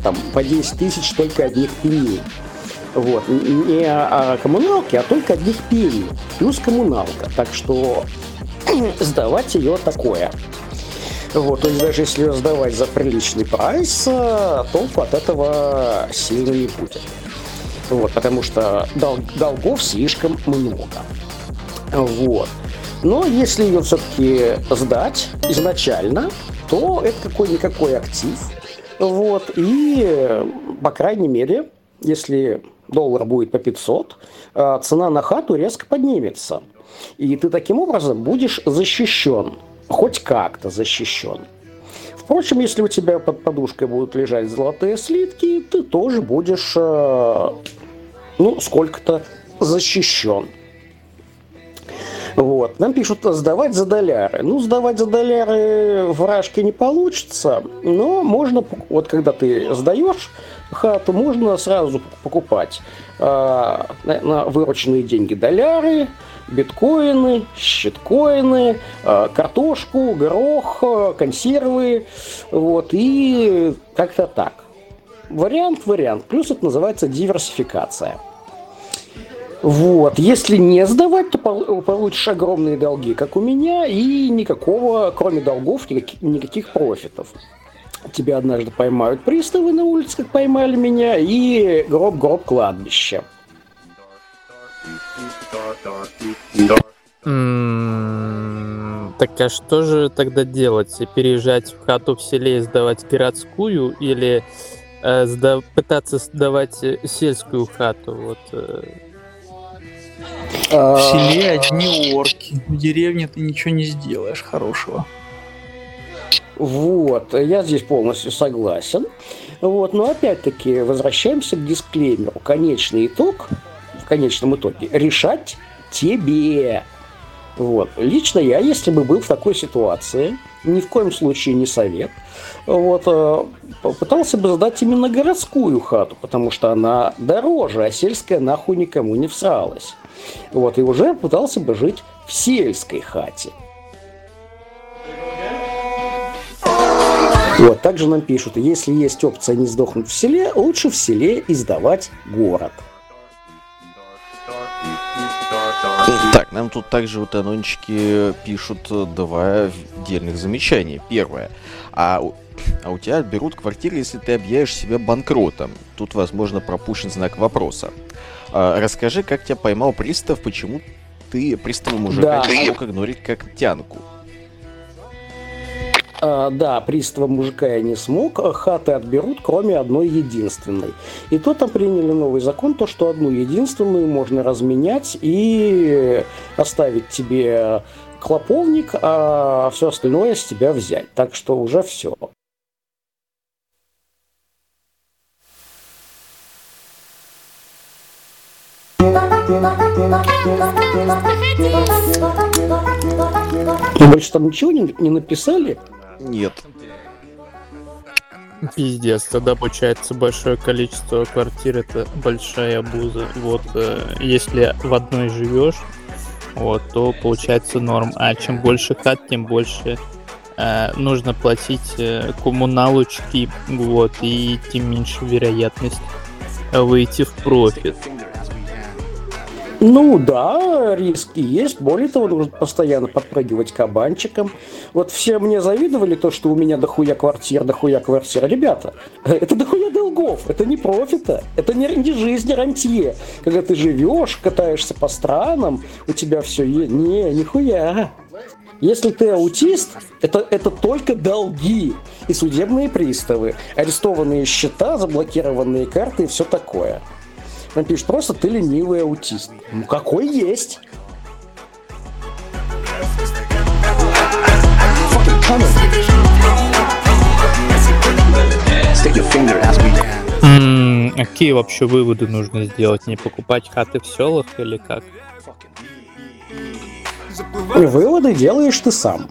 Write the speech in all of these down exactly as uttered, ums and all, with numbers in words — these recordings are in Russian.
там по десять тысяч только одних пеней. Вот. Не о коммуналке, а только одних пений. Плюс коммуналка. Так что сдавать ее такое. Вот. То есть даже если ее сдавать за приличный прайс, толку от этого сильно не будет. Вот. Потому что дол- долгов слишком много. Вот. Но если ее все-таки сдать изначально, то это какой-никакой актив. Вот. И, по крайней мере, если доллар будет по пятьсот, цена на хату резко поднимется. И ты таким образом будешь защищен. Хоть как-то защищен. Впрочем, если у тебя под подушкой будут лежать золотые слитки, ты тоже будешь, ну, сколько-то защищен. Вот. Нам пишут, сдавать за доллары. Ну, сдавать за доллары в Рашке не получится, но можно, вот когда ты сдаешь хату, можно сразу покупать э, на, на вырученные деньги доллары, биткоины, щиткоины, э, картошку, горох, консервы, вот, и как-то так. Вариант, вариант. Плюс это называется диверсификация. Вот. Если не сдавать, то получишь огромные долги, как у меня, и никакого, кроме долгов, никаких, никаких профитов. Тебя однажды поймают приставы на улице, как поймали меня, и гроб-гроб кладбище. Mm, так а что же тогда делать? Переезжать в хату в селе и сдавать городскую, или э, сда- пытаться сдавать сельскую хату? Вот, э... В селе одни орки, в деревне ты ничего не сделаешь хорошего. Вот, я здесь полностью согласен. Вот, но опять-таки возвращаемся к дисклеймеру. Конечный итог, в конечном итоге, решать тебе. Вот. Лично я, если бы был в такой ситуации, ни в коем случае не совет, вот, попытался бы сдать именно городскую хату, потому что она дороже, а сельская нахуй никому не всралась. Вот, и уже пытался бы жить в сельской хате. Вот, также нам пишут, если есть опция не сдохнуть в селе, лучше в селе и сдавать город. Так, нам тут также вот анончики пишут два отдельных замечания. Первое. А, а у тебя берут квартиру, если ты объявишь себя банкротом. Тут, возможно, пропущен знак вопроса. А, расскажи, как тебя поймал пристав, почему ты пристава мужика да. не смог игнорить как тянку. А, да, пристава мужика я не смог, хаты отберут, кроме одной единственной. И то там приняли новый закон, то, что одну единственную можно разменять и оставить тебе клоповник, а все остальное с тебя взять. Так что уже все. И больше там ничего не, не написали? Нет. Пиздец, тогда получается большое количество квартир, это большая абуза. Вот, э, если в одной живешь, вот, то получается норм. А чем больше хат, тем больше э, нужно платить э, коммуналочки, вот, и тем меньше вероятность выйти в профит. Ну да, риски есть. Более того, нужно постоянно подпрыгивать кабанчиком. Вот все мне завидовали то, что у меня дохуя квартир, дохуя квартир. Ребята, это дохуя долгов, это не профита, это не, не жизнь, не рантье. Когда ты живешь, катаешься по странам, у тебя все есть. Не, нихуя. Если ты аутист, это, это только долги и судебные приставы, арестованные счета, заблокированные карты и все такое. Он пишет, просто ты ленивый аутист. Ну какой есть? М-м, какие вообще выводы нужно сделать? Не покупать хаты в селах или как? Выводы делаешь ты сам.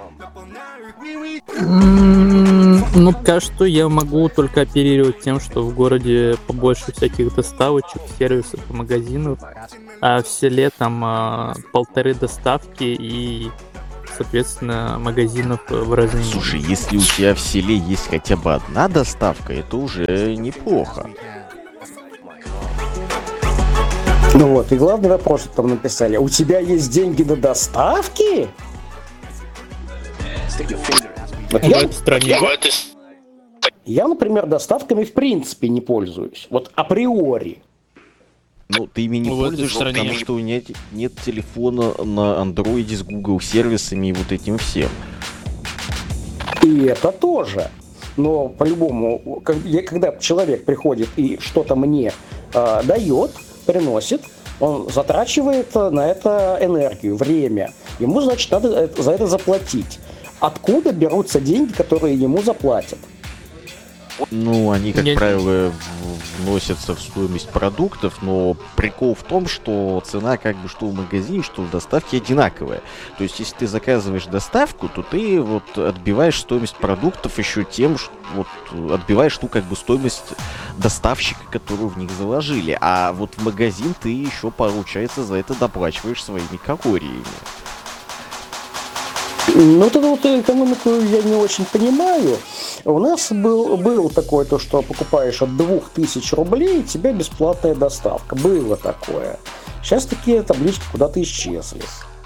Ну, пока что я могу только оперировать тем, что в городе побольше всяких доставочек, сервисов и магазинов, а в селе там а, полторы доставки и соответственно, магазинов в разные. Слушай, если у тебя в селе есть хотя бы одна доставка, это уже неплохо. Ну вот, и главный вопрос там написали. У тебя есть деньги на доставки? Вот я, В этой стране. я, например, доставками в принципе не пользуюсь. Вот априори. Ну, ты ими не Ну, в этой пользуешься, стране. потому что у меня нет телефона на андроиде с Google сервисами и вот этим всем. И это тоже. Но по-любому, как- я- когда человек приходит и что-то мне э, дает, приносит, он затрачивает э, на это энергию, время. Ему, значит, надо это- за это заплатить. Откуда берутся деньги, которые ему заплатят? Ну, они, как Я- правило, в- вносятся в стоимость продуктов, но прикол в том, что цена как бы что в магазине, что в доставке одинаковая. То есть, если ты заказываешь доставку, то ты вот отбиваешь стоимость продуктов еще тем, что вот отбиваешь ту как бы стоимость доставщика, которую в них заложили. А вот в магазин ты еще, получается, за это доплачиваешь своими калориями. Ну, вот эту вот экономику я не очень понимаю. У нас был, был такое, то, что покупаешь от двух тысяч рублей, и тебе бесплатная доставка. Было такое. Сейчас такие таблички куда-то исчезли.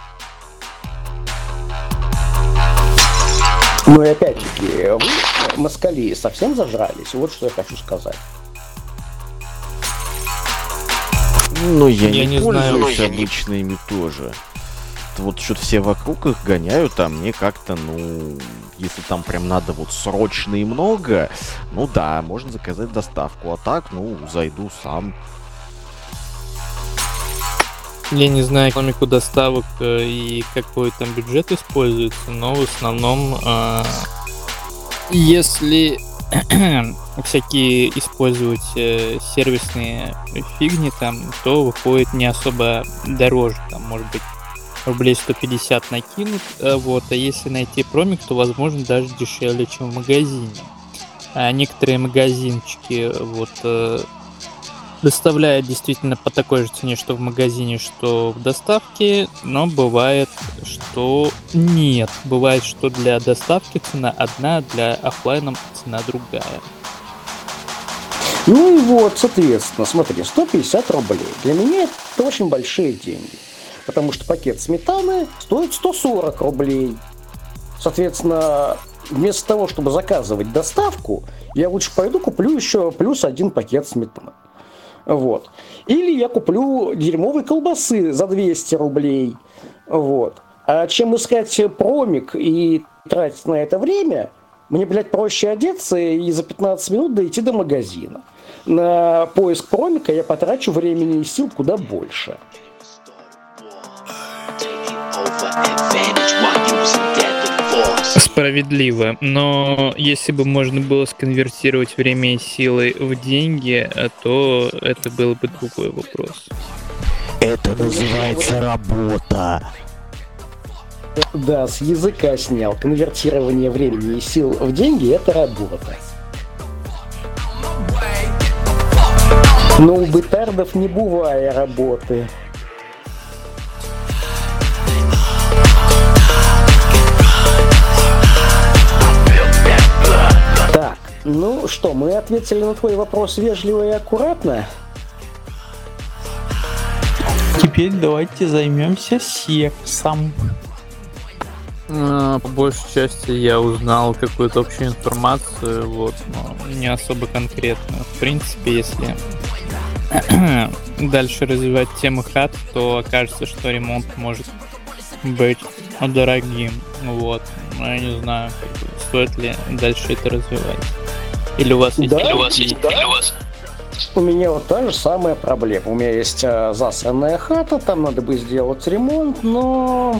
Ну и опять-таки, вы, москали, совсем зажрались. Вот что я хочу сказать. Ну, я, Я не, не знаю, пользуюсь но я не- обычно ими тоже. Вот что-то все вокруг их гоняют, а мне как-то, ну, если там прям надо вот срочно и много, ну да, можно заказать доставку, а так, ну, зайду сам. Я не знаю экономику доставок э, и какой там бюджет используется, но в основном, э, если всякие использовать э, сервисные фигни там, то выходит не особо дороже, там, может быть, рублей сто пятьдесят накинут, э, вот, а если найти промик, то, возможно, даже дешевле, чем в магазине. А некоторые магазинчики, вот, э, доставляют действительно по такой же цене, что в магазине, что в доставке, но бывает, что нет. Бывает, что для доставки цена одна, для оффлайна цена другая. Ну и вот, соответственно, смотри, сто пятьдесят рублей. Для меня это очень большие деньги. Потому что пакет сметаны стоит сто сорок рублей. Соответственно, вместо того, чтобы заказывать доставку, я лучше пойду куплю еще плюс один пакет сметаны. Вот. Или я куплю дерьмовой колбасы за двести рублей. Вот. А чем искать промик и тратить на это время, мне, блядь, проще одеться и за пятнадцать минут дойти до магазина. На поиск промика я потрачу времени и сил куда больше. Справедливо, но если бы можно было сконвертировать время и силы в деньги, э, то это был бы другой вопрос. Это называется работа. Да, с языка снял. Конвертирование времени и сил в деньги – это работа. Но у бытардов не бывает работы. Так, ну что, мы ответили на твой вопрос вежливо и аккуратно. Теперь давайте займемся сексом. А, По большей части я узнал какую-то общую информацию, вот, но не особо конкретно. В принципе, если дальше развивать тему хат, то окажется, что ремонт может быть дорогим. Вот. Но я не знаю, как бы, стоит ли дальше это развивать. Или у вас есть? Да, Или у вас есть? да. Или у вас? У меня вот та же самая проблема. У меня есть э, засранная хата, там надо бы сделать ремонт, но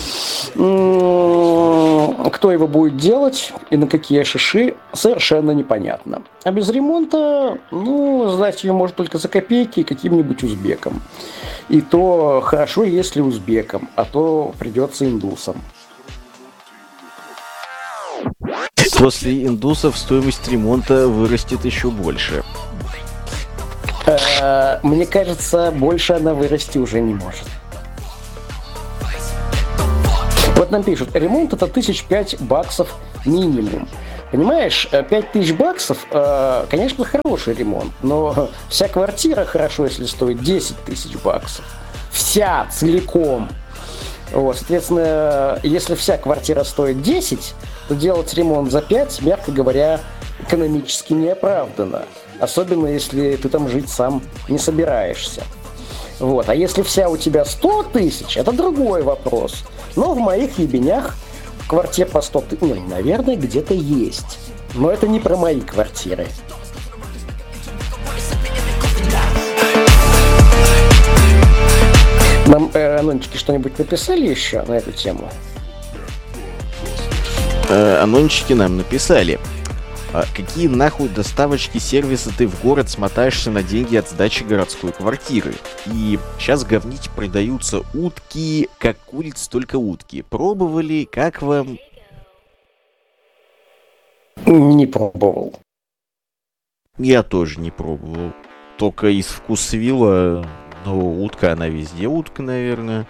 м, кто его будет делать и на какие шиши, совершенно непонятно. А без ремонта, ну, сдать ее может только за копейки каким-нибудь узбекам. И то хорошо, если узбекам, а то придется индусам. После индусов стоимость ремонта вырастет еще больше. Э, Мне кажется, больше она вырасти уже не может. Вот нам пишут, ремонт это тысяч пять баксов минимум. Понимаешь, пять тысяч баксов, конечно, хороший ремонт, но вся квартира хорошо, если стоит десять тысяч баксов. Вся, целиком. Вот, соответственно, если вся квартира стоит десять, то делать ремонт за пять, мягко говоря, экономически неоправданно. Особенно, если ты там жить сам не собираешься. Вот. А если вся у тебя сто тысяч, это другой вопрос. Но в моих ебенях квартир по сто тысяч, ну, наверное, где-то есть. Но это не про мои квартиры. Нам э, анончики что-нибудь написали еще на эту тему? Э, анончики нам написали. А какие нахуй доставочки сервиса ты в город смотаешься на деньги от сдачи городской квартиры? И сейчас говнить продаются утки, как куриц, только утки. Пробовали? Как вам? Не пробовал. Я тоже не пробовал. Только из Вкусвилла, но утка, она везде утка, наверное.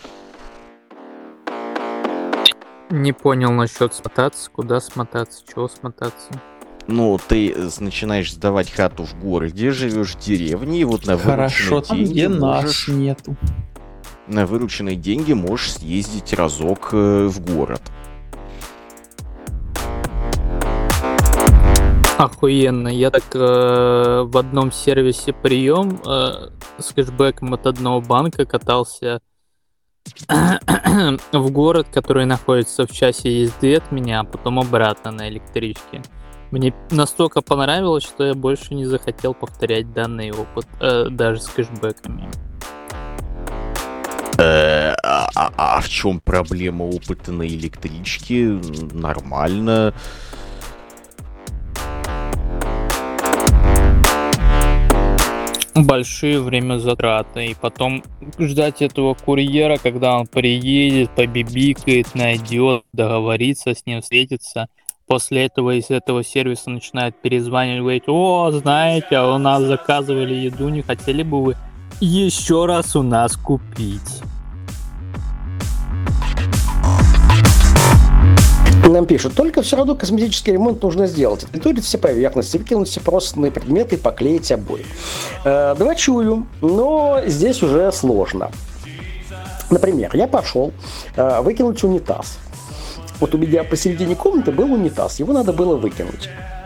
Не понял насчет смотаться, куда смотаться, чего смотаться. Ну, ты начинаешь сдавать хату в городе, живешь в деревне, и вот на Хорошо, вырученные там, деньги где нас можешь... нету. На вырученные деньги можешь съездить разок э, в город. Охуенно. Я так э, в одном сервисе прием э, с кэшбэком от одного банка катался в город, который находится в часе езды от меня, а потом обратно на электричке. Мне настолько понравилось, что я больше не захотел повторять данный опыт, э, даже с кэшбэками. Э, а, а, а в чем проблема опыта на электричке? Нормально. Большие времязатраты, и потом ждать этого курьера, когда он приедет, побибикает, найдет, договорится с ним, встретится. После этого из этого сервиса начинает перезванивать, говорить: о, знаете, а у нас заказывали еду, не хотели бы вы еще раз у нас купить? Нам пишут, только все равно косметический ремонт нужно сделать. Отпетурить все поверхности, выкинуть все простые предметы и поклеить обои. Э, да, чую, но здесь уже сложно. Например, я пошел э, выкинуть унитаз. Вот у меня посередине комнаты был унитаз, его надо было выкинуть.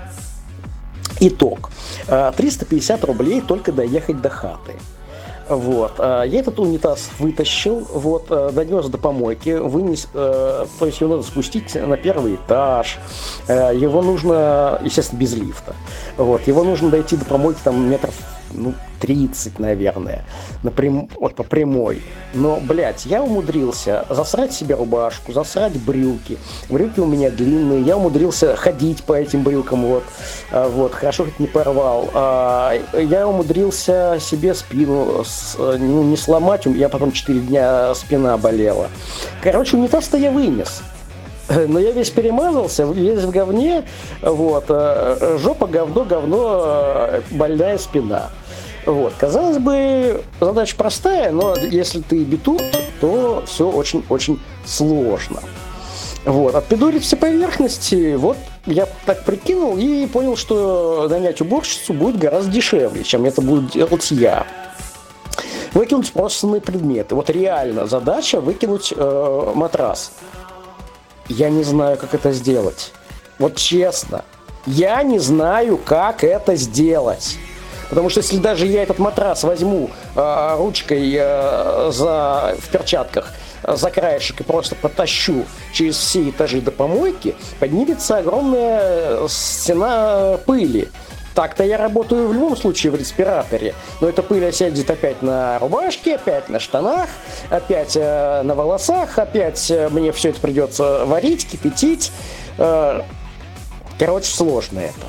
Итог. Э, триста пятьдесят рублей только доехать до хаты. Вот. Я этот унитаз вытащил, вот, донес до помойки, вынес, то есть его надо спустить на первый этаж, его нужно, естественно, без лифта, вот, его нужно дойти до помойки там метров, ну, тридцать, наверное, напрям... вот по прямой. Но, блядь, я умудрился засрать себе рубашку, засрать брюки. Брюки у меня длинные, я умудрился ходить по этим брюкам, вот, вот, хорошо хоть не порвал. Я умудрился себе спину ну, не сломать, у меня потом четыре дня спина болела. Короче, унитаз-то я вынес. Но я весь перемазался, весь в говне, вот, жопа, говно, говно, больная спина. Вот, казалось бы, задача простая, но если ты битут, то все очень-очень сложно. Вот, отпидорить все поверхности, вот, я так прикинул и понял, что нанять уборщицу будет гораздо дешевле, чем это будет делать я. Выкинуть просто предметы. Вот реально задача выкинуть э, матрас. Я не знаю, как это сделать. Вот честно. Я не знаю, как это сделать. Потому что если даже я этот матрас возьму э, ручкой э, за, в перчатках э, за краешек и просто потащу через все этажи до помойки, поднимется огромная стена пыли. Так-то я работаю в любом случае в респираторе, но эта пыль осядет опять на рубашке, опять на штанах, опять э, на волосах, опять э, мне все это придется варить, кипятить. Э, короче, сложно это.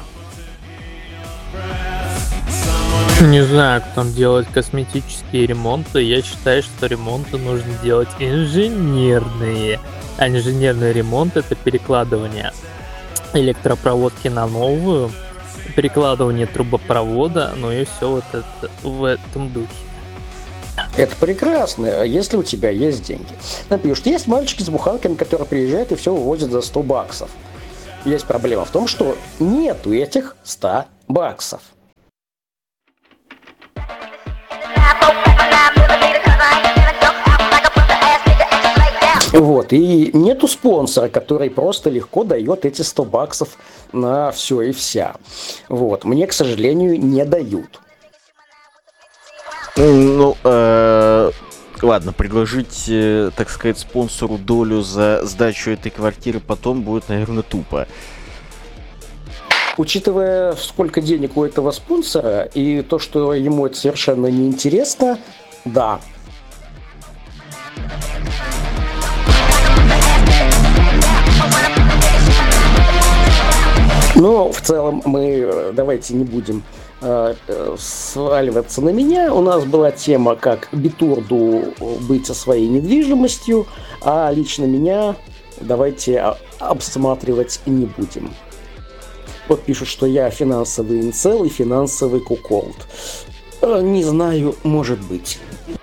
Не знаю, как там делать косметические ремонты. Я считаю, что ремонты нужно делать инженерные. А инженерный ремонт — это перекладывание электропроводки на новую, перекладывание трубопровода, ну и все вот это в этом духе. Это прекрасно, если у тебя есть деньги. Напишут, есть мальчики с буханками, которые приезжают и все вывозят за сто баксов. Есть проблема в том, что нету этих ста баксов. Вот, и нету спонсора, который просто легко дает эти сто баксов на все и вся. Вот, мне, к сожалению, не дают. Ну, э, ладно, предложить, э, так сказать, спонсору долю за сдачу этой квартиры потом будет, наверное, тупо. Учитывая, сколько денег у этого спонсора, и то, что ему это совершенно неинтересно, да. Но в целом мы давайте не будем э, сваливаться на меня. У нас была тема, как Битурду быть со своей недвижимостью, а лично меня давайте обсматривать не будем. Вот пишут, что я финансовый инцел и финансовый куколд. Не знаю, может быть.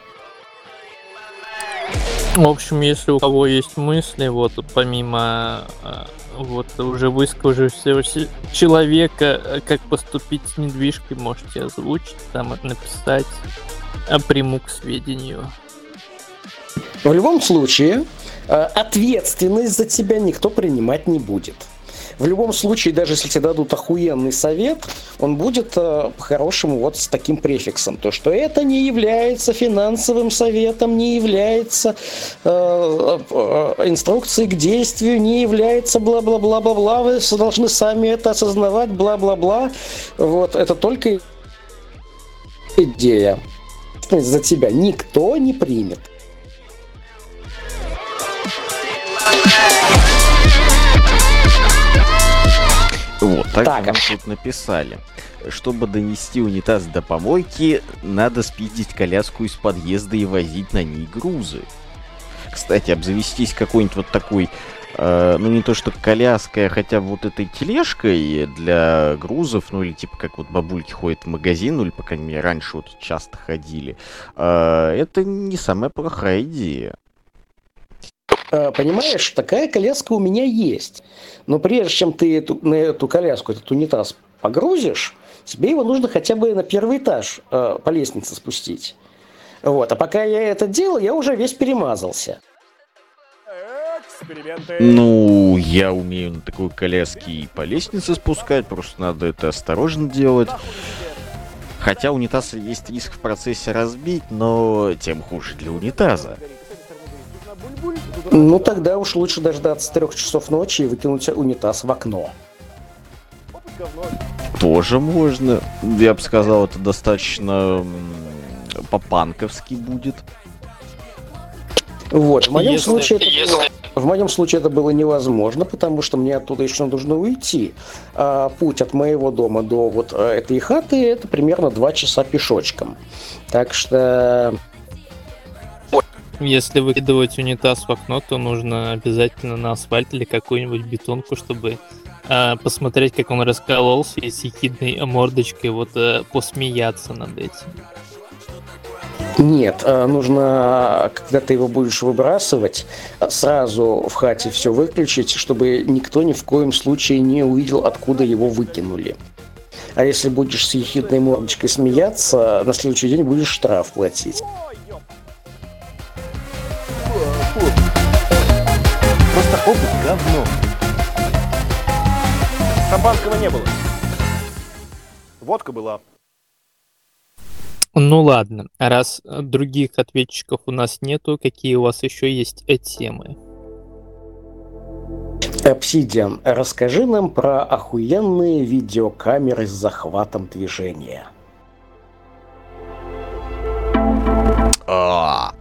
В общем, если у кого есть мысли, вот помимо вот уже высказавшегося человека, как поступить с недвижкой, можете озвучить, там написать, а приму к сведению. В любом случае, ответственность за тебя никто принимать не будет. В любом случае, даже если тебе дадут охуенный совет, он будет э, по-хорошему вот с таким префиксом. То, что это не является финансовым советом, не является э, э, инструкцией к действию, не является бла-бла-бла-бла-бла. Вы должны сами это осознавать, бла-бла-бла. Вот, это только идея. За тебя никто не примет. Вот, так, Так. нам тут написали. Чтобы донести унитаз до помойки, надо спиздить коляску из подъезда и возить на ней грузы. Кстати, обзавестись какой-нибудь вот такой, э, ну не то что коляской, а хотя бы вот этой тележкой для грузов, ну или типа как вот бабульки ходят в магазин, ну или по крайней мере раньше вот часто ходили, э, это не самая плохая идея. Понимаешь, такая коляска у меня есть. Но прежде чем ты эту, на эту коляску, этот унитаз погрузишь, тебе его нужно хотя бы на первый этаж э, по лестнице спустить. Вот. А пока я это делал, я уже весь перемазался. Ну, я умею на такой коляске и по лестнице спускать, просто надо это осторожно делать. Хотя унитаз есть риск в процессе разбить, но тем хуже для унитаза. Ну, тогда уж лучше дождаться трех часов ночи и выкинуть унитаз в окно. Тоже можно. Я бы сказал, это достаточно по-панковски будет. Вот, в моем, Если- случае это если- было, в моем случае это было невозможно, потому что мне оттуда еще нужно уйти. А путь от моего дома до вот этой хаты это примерно два часа пешочком. Так что... Если выкидывать унитаз в окно, то нужно обязательно на асфальт или какую-нибудь бетонку, чтобы э, посмотреть, как он раскололся, и с ехидной мордочкой вот э, посмеяться над этим. Нет, а, нужно, когда ты его будешь выбрасывать, сразу в хате все выключить, чтобы никто ни в коем случае не увидел, откуда его выкинули. А если будешь с ехидной мордочкой смеяться, на следующий день будешь штраф платить. Просто опыт говно. Шампанского не было. Водка была. Ну ладно, раз других ответчиков у нас нету, какие у вас еще есть э, темы? Obsidian, расскажи нам про охуенные видеокамеры с захватом движения. А,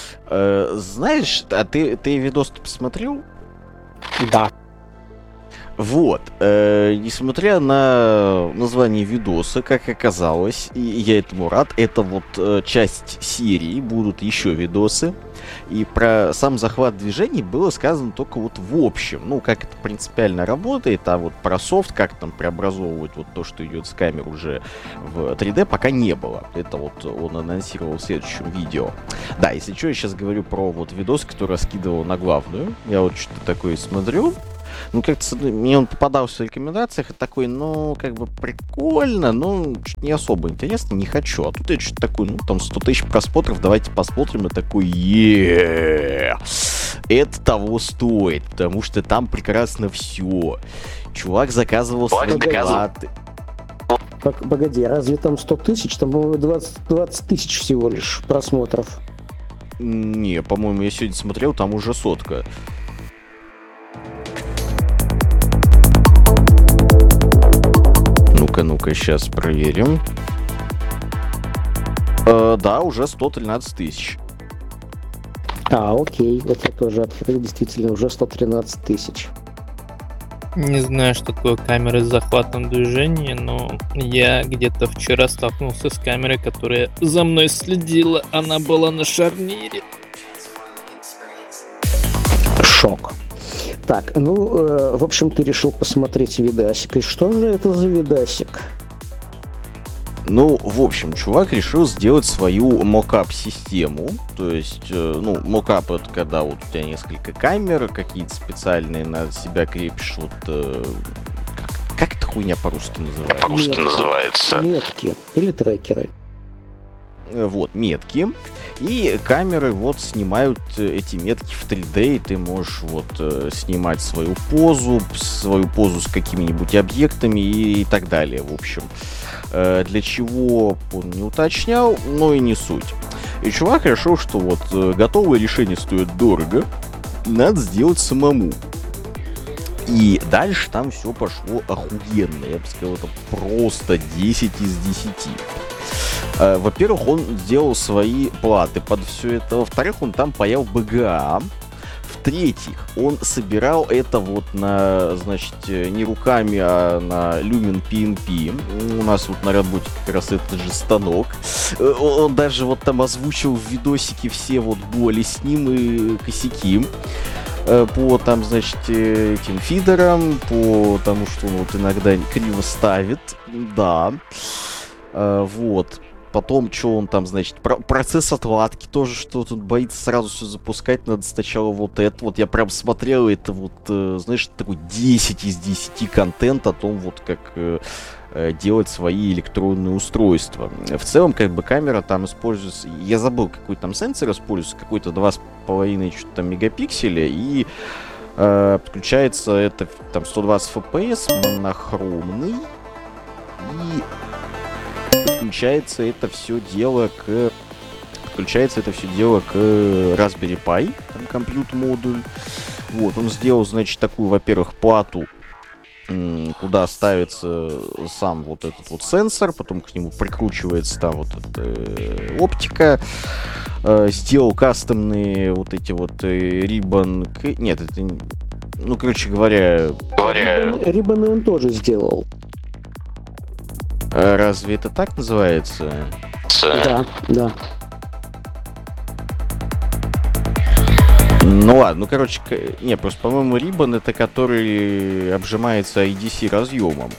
э, знаешь, а ты, ты видос посмотрел? Да. Вот, э, несмотря на название видоса, как оказалось, и я этому рад, это вот э, часть серии, будут еще видосы, и про сам захват движений было сказано только вот в общем, ну, как это принципиально работает, а вот про софт, как там преобразовывать вот то, что идет с камер уже в три дэ, пока не было. Это вот он анонсировал в следующем видео. Да, если что, я сейчас говорю про вот видос, который раскидывал на главную, я вот что-то такое смотрю. Ну, как-то мне он попадался в рекомендациях, и такой, ну, как бы прикольно, но что-то не особо интересно, не хочу. А тут я что-то такой, ну, там сто тысяч просмотров, давайте посмотрим, и такой, е это того стоит, потому что там прекрасно все. Чувак заказывал склады. Погоди, разве там сто тысяч? Там, по-моему, двадцать тысяч всего лишь просмотров. Не, по-моему, я сегодня смотрел, там уже сотка. Ну-ка, ну-ка, сейчас проверим. Э, да, уже сто тринадцать тысяч. А, окей, вот я тоже открыл, действительно, уже сто тринадцать тысяч. Не знаю, что такое камеры с захватом движения, но я где-то вчера столкнулся с камерой, которая за мной следила. Она была на шарнире. Шок. Так, ну, э, в общем, ты решил посмотреть видасик. И что же это за видасик? Ну, в общем, чувак решил сделать свою мокап-систему. То есть, э, ну, мокап — это когда вот у тебя несколько камер, какие-то специальные на себя крепишь. Вот, э, как, как эта хуйня по-русски называется? По-русски метки. называется. Метки или трекеры. Вот, метки. И камеры вот снимают эти метки в три дэ, и ты можешь вот э, снимать свою позу, свою позу с какими-нибудь объектами и, и так далее, в общем. Э, для чего он не уточнял, но и не суть. И чувак решил, что вот э, готовое решение стоит дорого, надо сделать самому. И дальше там все пошло охуенно, я бы сказал, это просто десять из десяти. Во-первых, он сделал свои платы под все это. Во-вторых, он там паял бэ гэ а. В-третьих, он собирал это вот на, значит, не руками, а на Lumen пи эн пи. У нас вот на работе как раз этот же станок. Он даже вот там озвучил в видосике все вот боли с ним и косяки. По там, значит, этим фидерам, по тому, что он вот иногда криво ставит. Да. Вот. Потом, что он там, значит, про- процесс отладки тоже, что тут боится сразу все запускать, надо сначала вот это. Вот я прям смотрел, это вот, э, знаешь, такой десять из десяти контент о том, вот как э, э, делать свои электронные устройства. В целом, как бы, камера там используется, я забыл, какой там сенсор используется, какой-то два с половиной что-то там мегапикселя, и э, подключается это там сто двадцать эф пи эс, монохромный, и подключается это все дело к подключается это все дело к Raspberry Pi, там компьютер-модуль. Вот, он сделал, значит, такую, во-первых, плату, куда ставится сам вот этот вот сенсор, потом к нему прикручивается там вот эта э, оптика. Э, сделал кастомные вот эти вот э, Ribbon... Нет, это... Ну, короче говоря... говоря... Ribbon он тоже сделал. Разве это так называется? Да, да. Ну ладно, ну короче, не, просто, по-моему, Ribbon это который обжимается ай ди си разъемом.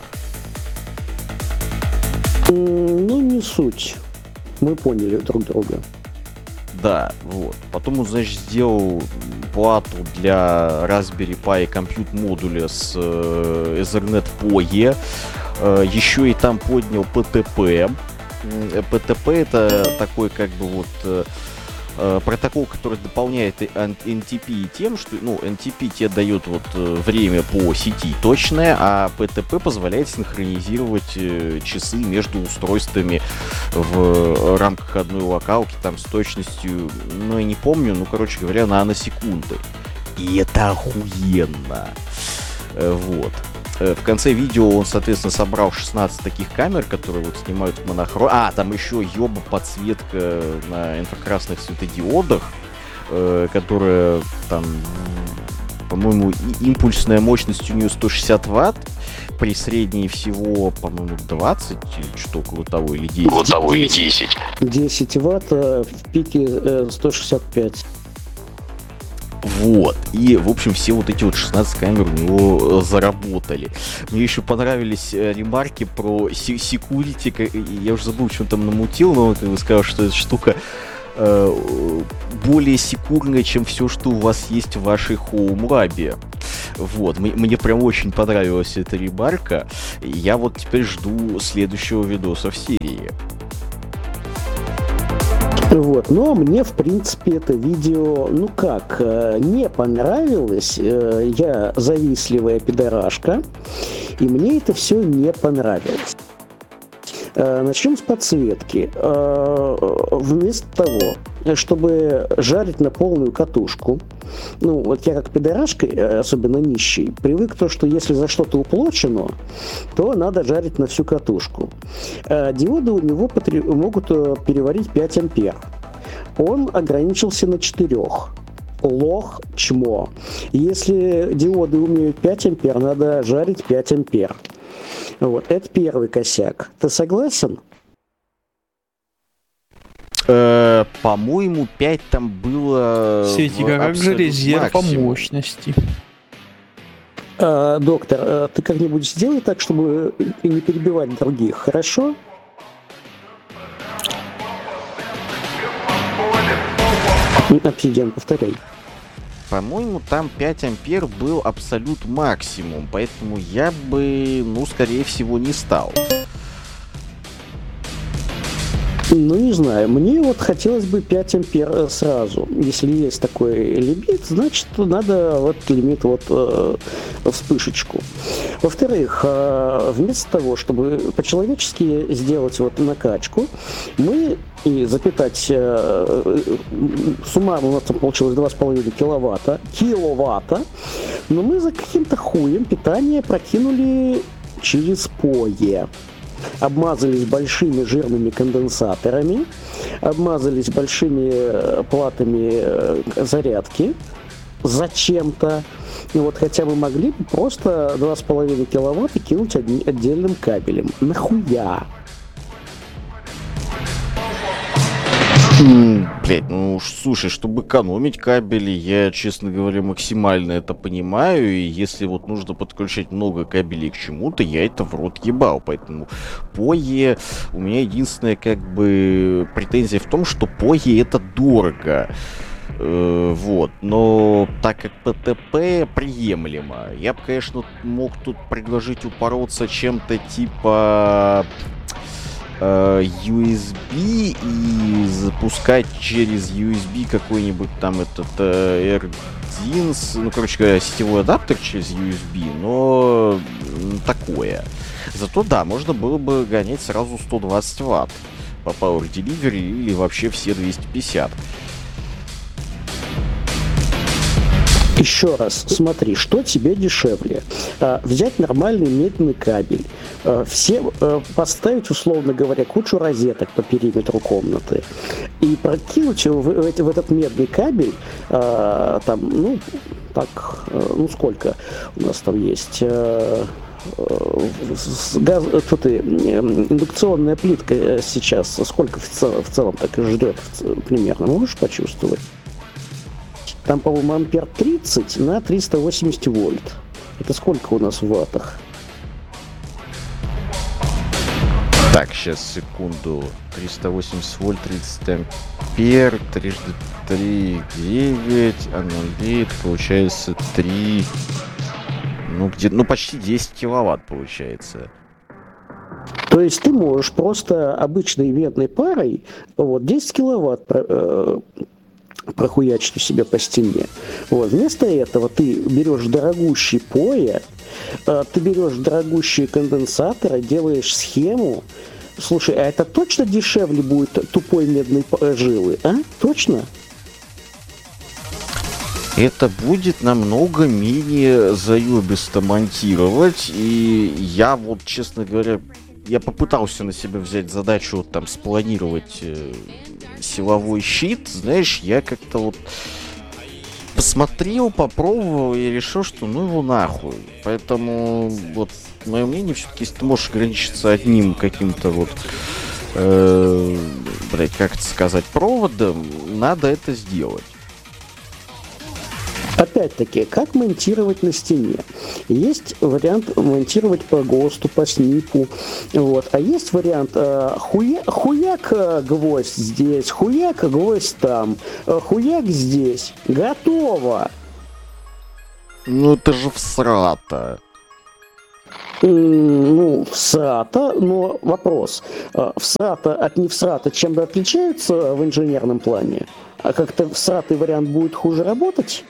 Ну, не суть. Мы поняли друг друга. Да, вот. Потом он, значит, сделал плату для Raspberry Pi компьютер модуля с э, Ethernet пи о и. Э, еще и там поднял пи ти пи. пи ти пи это такой, как бы, вот э, протокол, который дополняет эн ти пи тем, что, ну, эн ти пи тебе дает вот время по сети точное, а пи ти пи позволяет синхронизировать часы между устройствами в рамках одной локалки, там, с точностью, ну, я не помню, ну, короче говоря, наносекунды. И это охуенно. Вот. В конце видео он, соответственно, собрал шестнадцать таких камер, которые вот снимают в монохром. А, там еще ёба подсветка на инфракрасных светодиодах, э, которая там по-моему, и- импульсная мощность у нее сто шестьдесят ватт, при средней всего, по-моему, двадцать, или что около того, или десять. Около того, или десять. десять ватт, а в пике э, сто шестьдесят пять. Вот. И, в общем, все вот эти вот шестнадцать камер у него заработали. Мне еще понравились э, ремарки про секьюрити. Я уже забыл, что он там намутил, но он как бы сказал, что эта штука э, более секурная, чем все, что у вас есть в вашей хоум-лабе. Вот. Мне, мне прям очень понравилась эта ремарка. Я вот теперь жду следующего видоса в серии. Вот, но мне, в принципе, это видео, ну как, не понравилось. Я завистливая пидорашка, и мне это все не понравилось. Начнем с подсветки. Вместо того, чтобы жарить на полную катушку, ну, вот я как пидорашка, особенно нищий, привык к тому, что если за что-то уплочено, то надо жарить на всю катушку. Диоды у него потр... могут переварить пять ампер. Он ограничился на четырёх. Лох, чмо. Если диоды умеют пять ампер, надо жарить пять ампер. Вот, это первый косяк. Ты согласен? Э, по-моему, пять там было... Светик, а как же резерв по мощности? А, доктор, а ты как-нибудь сделай так, чтобы не перебивать других, хорошо? Обсидиан, повторяй. По-моему, там пять ампер был абсолют максимум, поэтому я бы, ну, скорее всего, не стал. Ну, не знаю, мне вот хотелось бы пять ампер сразу. Если есть такой лимит, значит, надо вот лимит вот э, вспышечку. Во-вторых, э, вместо того, чтобы по-человечески сделать вот накачку, мы и запитать э, суммарно у нас там получилось два с половиной киловатта, киловатта, но мы за каким-то хуем питание прокинули через пое. Обмазались большими жирными конденсаторами, обмазались большими платами зарядки зачем-то. И вот хотя бы могли бы просто два с половиной киловатта кинуть одни, отдельным кабелем. Нахуя? Блять, ну слушай, чтобы экономить кабели, я, честно говоря, максимально это понимаю, и если вот нужно подключать много кабелей к чему-то, я это в рот ебал, поэтому пое, у меня единственная как бы претензия в том, что пое это дорого. Э, вот, но так как ПТП приемлемо, я бы, конечно, мог тут предложить упороться чем-то типа ю эс би и запускать через ю эс би какой-нибудь там этот э, эр один, ну, короче говоря, сетевой адаптер через ю эс би, но такое. Зато да, можно было бы гонять сразу сто двадцать ватт по Power Delivery или вообще все двести пятьдесят. Еще раз, смотри, что тебе дешевле? А, взять нормальный медный кабель, а, все а, поставить, условно говоря, кучу розеток по периметру комнаты и прокинуть в, в, в этот медный кабель, а, там, ну, так, ну сколько у нас там есть... А, газ, тут и, индукционная плитка сейчас, сколько в целом, в целом так и жрет примерно, можешь почувствовать? Там, по-моему, ампер тридцать на триста восемьдесят вольт. Это сколько у нас в ваттах? Так, сейчас, секунду. триста восемьдесят вольт, тридцать ампер, трижды три, девять, аннулит, получается три... Ну, где, ну, почти десять киловатт получается. То есть ты можешь просто обычной медной парой вот, десять киловатт э, прохуячить у себя по стене. Вот. Вместо этого ты берешь дорогущий пое, э, ты берешь дорогущие конденсаторы, делаешь схему. Слушай, а это точно дешевле будет тупой медной жилы, а? Точно? Это будет намного менее заебисто монтировать, и я вот, честно говоря, я попытался на себя взять задачу вот там спланировать э, силовой щит, знаешь, я как-то вот посмотрел, попробовал и решил, что ну его нахуй. Поэтому вот мое мнение все-таки, если ты можешь ограничиться одним каким-то вот, э, блять, как это сказать, проводом, надо это сделать. Опять-таки, как монтировать на стене? Есть вариант монтировать по ГОСТу, по снипу, вот. А есть вариант э, хуя, хуяк э, гвоздь здесь, хуяк гвоздь там, э, хуяк здесь. Готово! Ну это же всрато. М, Ну, всрато, но вопрос. э, Всрато от невсрата чем-то отличаются в инженерном плане? А как-то всратый вариант будет хуже работать?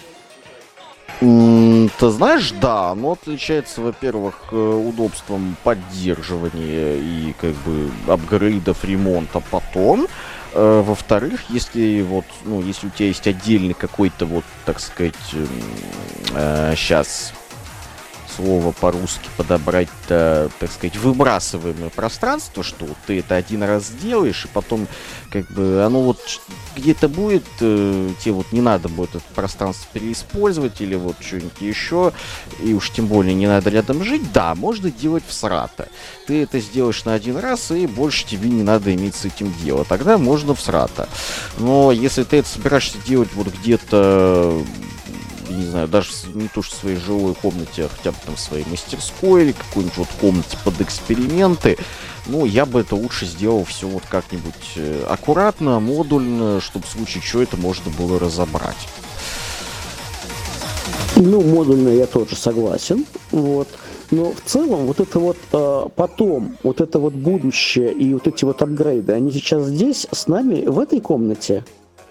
М, Ты знаешь, да, оно отличается, во-первых, э, удобством поддерживания и как бы апгрейдов, ремонта потом. Э, Во-вторых, если вот, ну, если у тебя есть отдельный какой-то вот, так сказать, сейчас слово по-русски подобрать-то, так сказать, выбрасываемое пространство, что вот ты это один раз сделаешь, и потом, как бы, оно вот ч- где-то будет, э, тебе вот не надо будет это пространство переиспользовать или вот что-нибудь еще, и уж тем более не надо рядом жить, да, можно делать всрато. Ты это сделаешь на один раз, и больше тебе не надо иметь с этим дело. Тогда можно всрато. Но если ты это собираешься делать вот где-то, я не знаю, даже с- не то что в своей жилой комнате, а хотя бы там в своей мастерской или какой-нибудь вот комнате под эксперименты, ну, я бы это лучше сделал все вот как-нибудь э, аккуратно, модульно, чтобы в случае чего это можно было разобрать. Ну, модульно я тоже согласен, вот. Но в целом вот это вот э, потом, вот это вот будущее и вот эти вот апгрейды, они сейчас здесь с нами в этой комнате.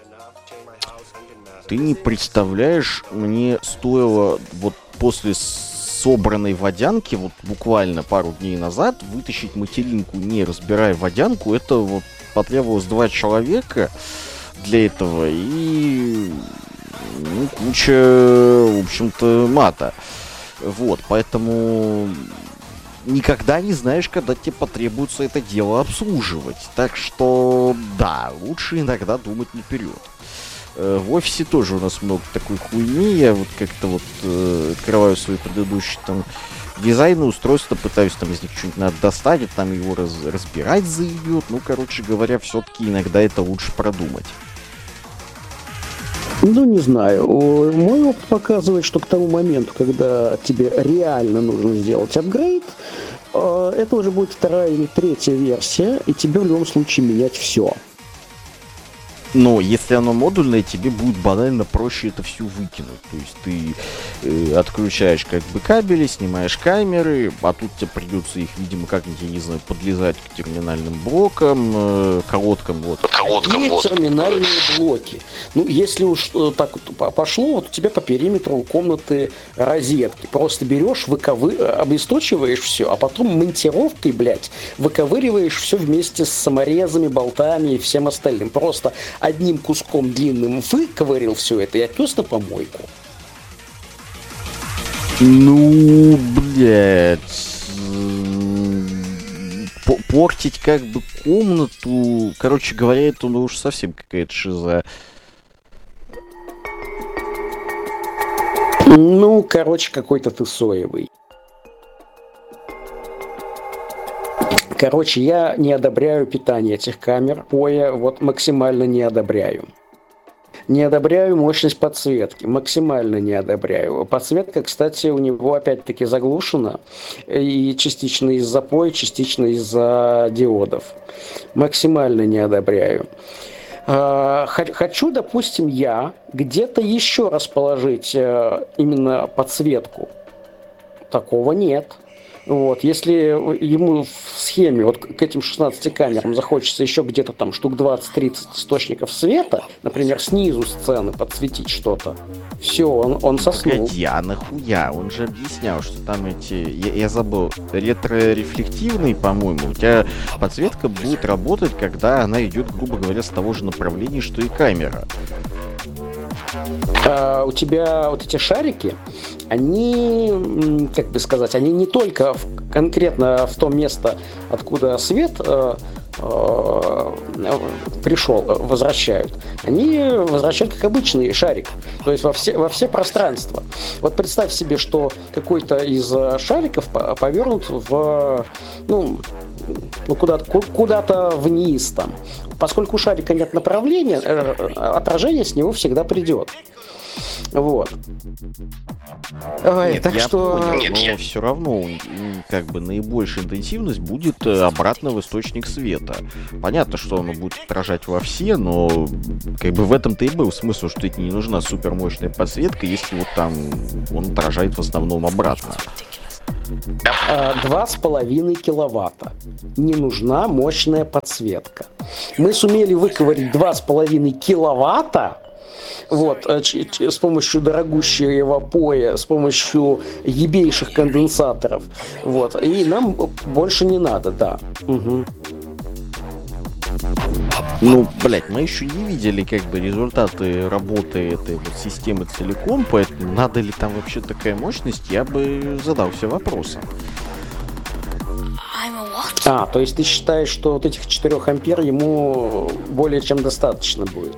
Ты не представляешь, мне стоило вот после собранной водянки, вот буквально пару дней назад, вытащить материнку, не разбирая водянку. Это вот потребовалось два человека для этого и ну, куча, в общем-то, мата. Вот, поэтому никогда не знаешь, когда тебе потребуется это дело обслуживать. Так что, да, лучше иногда думать наперед. Э, В офисе тоже у нас много такой хуйни. Я вот как-то вот э, открываю свои предыдущие там дизайны, устройства, пытаюсь там из них что-нибудь надо достать, и там его раз- разбирать заебет. Ну, короче говоря, все-таки иногда это лучше продумать. Ну, не знаю. О, Мой опыт показывает, что к тому моменту, когда тебе реально нужно сделать апгрейд, э, это уже будет вторая или третья версия, и тебе в любом случае менять все. Но если оно модульное, тебе будет банально проще это все выкинуть. То есть ты э, отключаешь как бы кабели, снимаешь камеры, а тут тебе придется их, видимо, как-нибудь, я не знаю, подлезать к терминальным блокам, э, колодкам, вот. Какие терминальные блоки? Ну, если уж э, так вот по- пошло, вот у тебя по периметру комнаты розетки. Просто берешь, выковы... обесточиваешь все, а потом монтировкой, блядь, выковыриваешь все вместе с саморезами, болтами и всем остальным. Просто одним куском длинным выковырил все это и отнес на помойку. Ну, блядь. м, по- Портить как бы комнату, короче говоря, это ну уж совсем какая-то шиза. Ну, короче, какой-то ты соевый. Короче, я не одобряю питание этих камер. Ой, вот максимально не одобряю. Не одобряю мощность подсветки, максимально не одобряю. Подсветка, кстати, у него опять-таки заглушена, и частично из-за пой, частично из-за диодов. Максимально не одобряю. А, хо- Хочу, допустим, я где-то еще расположить э, именно подсветку. Такого нет. Вот, если ему в схеме, вот к этим шестнадцати камерам захочется еще где-то там штук двадцать-тридцать источников света, например, снизу сцены подсветить что-то, все, он, он соснул. Погоди, а нахуя? Он же объяснял, что там эти... Я, я забыл. Ретрорефлективный, по-моему. У тебя подсветка будет работать, когда она идет, грубо говоря, с того же направления, что и камера. А, у тебя вот эти шарики, они, м, как бы сказать, они не только в- конкретно в то место, откуда свет э, э, пришел, возвращают, они возвращают как обычный шарик, то есть во все, во все пространства. Вот представь себе, что какой-то из шариков повернут в, ну, ну куда-то, куда-то вниз там. Поскольку у шарика нет направления, отражение с него всегда придет. Вот. Ой, Нет, так я что... понял, но все равно м, как бы наибольшая интенсивность будет э, обратно в источник света. Понятно, что оно будет отражать во все, но как бы в этом-то и был смысл, что это не нужна супермощная подсветка, если вот там он отражает в основном обратно. Два с половиной киловатта. Не нужна мощная подсветка. Мы сумели выковырить два с половиной киловатта. Вот, с помощью дорогущего поя, с помощью ебейших конденсаторов. Вот, и нам больше не надо, да. Угу. Ну, блять, мы еще не видели как бы результаты работы этой вот системы целиком, поэтому надо ли там вообще такая мощность, я бы задался вопросом. А, то есть ты считаешь, что вот этих четырёх ампер ему более чем достаточно будет?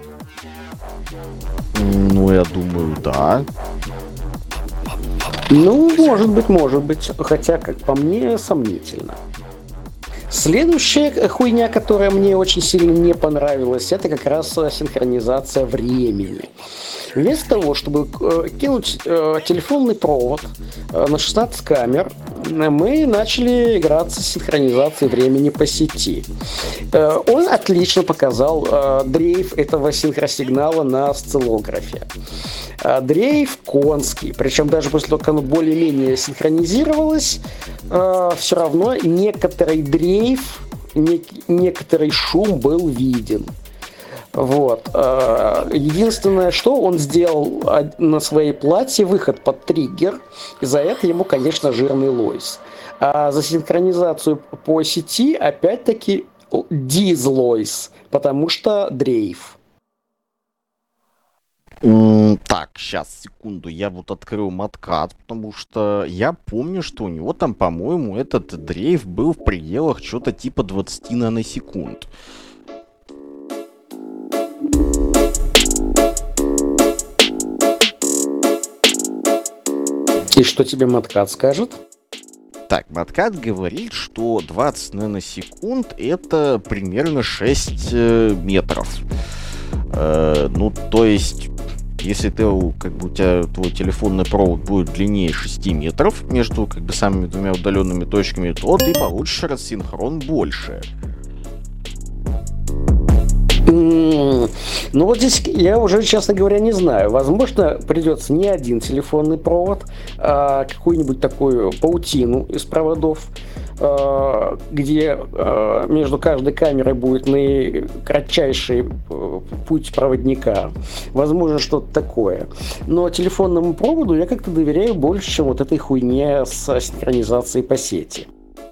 Ну, я думаю, да. Ну, может быть, может быть. Хотя, как по мне, сомнительно. Следующая хуйня, которая мне очень сильно не понравилась, это как раз синхронизация времени. Вместо того, чтобы кинуть телефонный провод на шестнадцать камер, мы начали играться с синхронизацией времени по сети. Он отлично показал дрейф этого синхросигнала на осциллографе. Дрейф конский, причем даже после того, как оно более-менее синхронизировалось, все равно некоторый дрейф, некоторый шум был виден. Вот. Единственное, что он сделал на своей плате, выход под триггер, и за это ему, конечно, жирный лойс. А за синхронизацию по сети, опять-таки, дизлойс, потому что дрейф. Так, сейчас, секунду, я вот открыл маткат, потому что я помню, что у него там, по-моему, этот дрейф был в пределах что-то типа двадцать наносекунд. И что тебе маткат скажет? Так, маткат говорит, что двадцать наносекунд это примерно шесть э, метров. Э, ну, то есть, если ты, как бы, у тебя твой телефонный провод будет длиннее шести метров между как бы самыми двумя удаленными точками, то ты получишь рассинхрон больше. Ну вот здесь я уже, честно говоря, не знаю. Возможно, придется не один телефонный провод, а какую-нибудь такую паутину из проводов, где между каждой камерой будет наикратчайший путь проводника. Возможно, что-то такое. Но телефонному проводу я как-то доверяю больше, чем вот этой хуйне с синхронизацией по сети.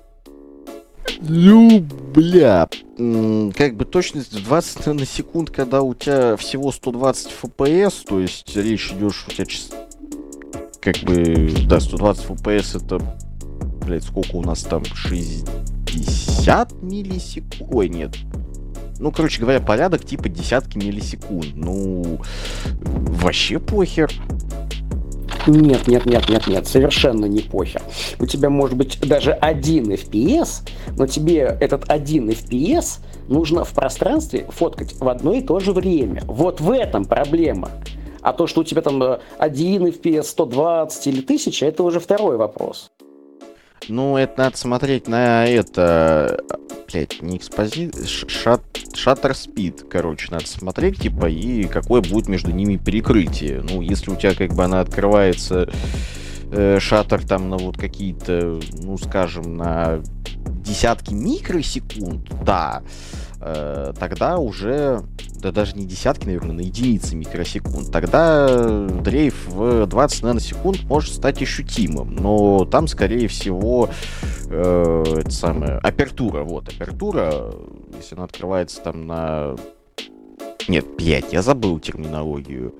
Ну, бля, как бы точность в двадцать наносекунд, когда у тебя всего сто двадцать эф пи эс, то есть речь идет, что у тебя как бы, да, сто двадцать эф пи эс это, блядь, сколько у нас там, шестьдесят миллисекунд, ой, нет, ну, короче говоря, порядок типа десятки миллисекунд, ну, вообще похер. Нет, нет, нет, нет, нет, совершенно не похер. У тебя может быть даже один эф пи эс, но тебе этот один эф пи эс нужно в пространстве фоткать в одно и то же время. Вот в этом проблема. А то, что у тебя там один эф пи эс, сто двадцать или тысяча, это уже второй вопрос. Ну, это надо смотреть на это, блять, не экспозиция, шат, шаттер спид, короче, надо смотреть, типа, и какое будет между ними перекрытие. Ну, если у тебя, как бы, она открывается, э, шаттер там на вот какие-то, ну, скажем, на десятки микросекунд, да, э, тогда уже, да даже не десятки, наверное, на единицы микросекунд, тогда дрейф в двадцать наносекунд может стать ощутимым, но там, скорее всего, э, это самое, апертура, вот, апертура, если она открывается там на... Нет, блять, я забыл терминологию.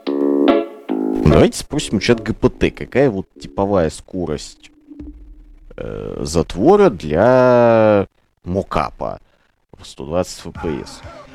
Давайте спросим у чат ГПТ, какая вот типовая скорость э, затвора для мокапа в сто двадцать эф пи эс.